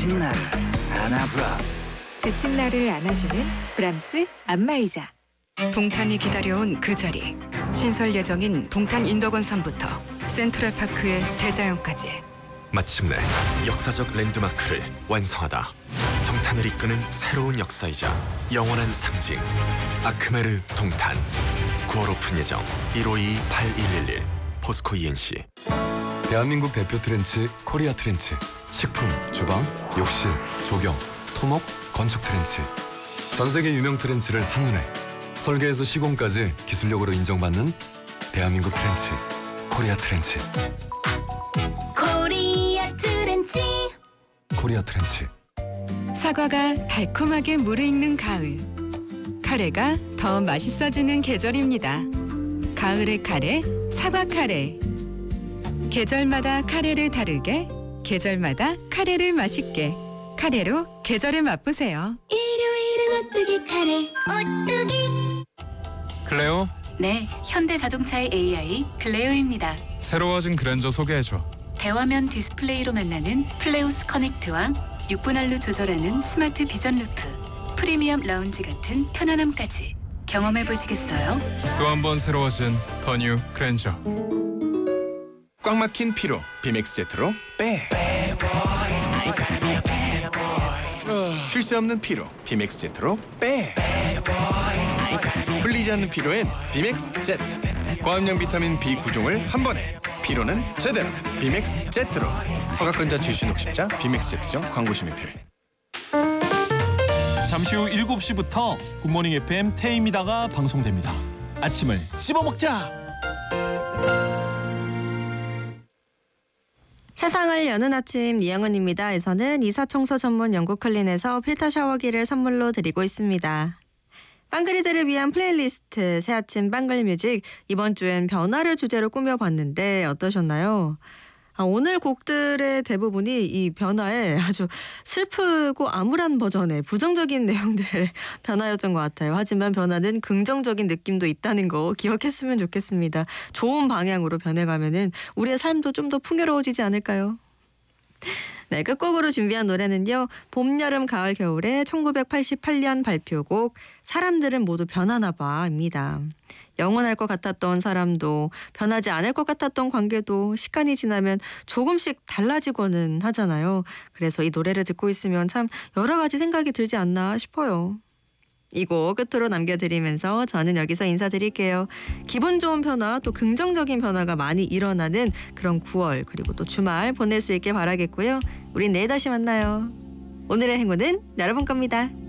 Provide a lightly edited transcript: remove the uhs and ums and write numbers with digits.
지친 나를 안아브라. 지친 나를 안아주는 브람스 안마의자. 동탄이 기다려온 그 자리. 신설 예정인 동탄 인덕원산부터 센트럴파크의 대자연까지. 마침내 역사적 랜드마크를 완성하다. 동탄을 이끄는 새로운 역사이자 영원한 상징. 아크메르 동탄. 9월 오픈 예정. 1522-8111 포스코 ENC. 대한민국 대표 트렌치 코리아 트렌치. 식품, 주방, 욕실, 조경, 토목, 건축 트렌치. 전 세계 유명 트렌치를 한눈에 설계에서 시공까지 기술력으로 인정받는 대한민국 트렌치 코리아 트렌치. 코리아 트렌치. 코리아 트렌치. 사과가 달콤하게 무르익는 가을. 카레가 더 맛있어지는 계절입니다. 가을의 카레, 사과 카레. 계절마다 카레를 다르게, 계절마다 카레를 맛있게. 카레로 계절을 맛보세요. 일요일은 오뚜기 카레. 오뚜기. 클레오, 네, 현대자동차의 AI 클레오입니다. 새로워진 그랜저 소개해줘. 대화면 디스플레이로 만나는 플레우스 커넥트와 6분할로 조절하는 스마트 비전 루프, 프리미엄 라운지 같은 편안함까지 경험해 보시겠어요? 또 한 번 새로워진 더 뉴 그랜저. 꽉 막힌 피로 비맥스 제트로 빼. 쉴 새 없는 피로 비맥스 제트로 빼. 풀리지 않는 피로엔 비맥스 제트. 고함량 비타민 B 9종을 한 번에. 피로는 제대로 비맥스 제트로. 허가권자 출신 혹십자 비맥스 제트점 광고 심의필. 잠시 후 7시부터 굿모닝 FM 태입니다가 방송됩니다. 아침을 씹어먹자. 세상을 여는 아침 이영은입니다.에서는 이사청소 전문 영국 클린에서 필터 샤워기를 선물로 드리고 있습니다. 빵그리들을 위한 플레이리스트 새아침 빵글뮤직, 이번 주엔 변화를 주제로 꾸며봤는데 어떠셨나요? 오늘 곡들의 대부분이 이 변화에 아주 슬프고 암울한 버전의 부정적인 내용들의 변화였던 것 같아요. 하지만 변화는 긍정적인 느낌도 있다는 거 기억했으면 좋겠습니다. 좋은 방향으로 변해가면은 우리의 삶도 좀 더 풍요로워지지 않을까요? 네, 끝곡으로 준비한 노래는요. 봄, 여름, 가을, 겨울의 1988년 발표곡 사람들은 모두 변하나 봐입니다. 영원할 것 같았던 사람도 변하지 않을 것 같았던 관계도 시간이 지나면 조금씩 달라지고는 하잖아요. 그래서 이 노래를 듣고 있으면 참 여러 가지 생각이 들지 않나 싶어요. 이 곡 끝으로 남겨드리면서 저는 여기서 인사드릴게요. 기분 좋은 변화, 또 긍정적인 변화가 많이 일어나는 그런 9월, 그리고 또 주말 보낼 수 있게 바라겠고요. 우린 내일 다시 만나요. 오늘의 행운은 여러분 겁니다.